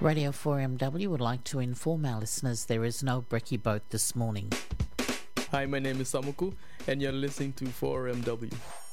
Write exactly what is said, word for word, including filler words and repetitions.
Radio four M W would like to inform our listeners there is no brekkie boat this morning. Hi, my name is Samuku, and you're listening to four M W.